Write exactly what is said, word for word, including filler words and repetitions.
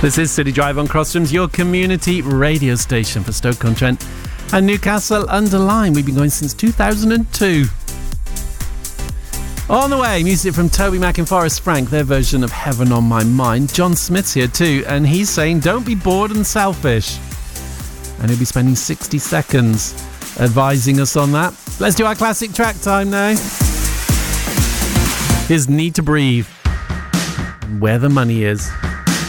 This is City Drive on Crossdrums, your community radio station for Stoke-on-Trent and Newcastle under Lyme. We've been going since two thousand two. On the way, music from Toby Mac and Forrest Frank, their version of Heaven on My Mind. John Smith's here too, and he's saying don't be bored and selfish. And he'll be spending sixty seconds advising us on that. Let's do our classic track time now. Here's Need to Breathe and Where the Money Is.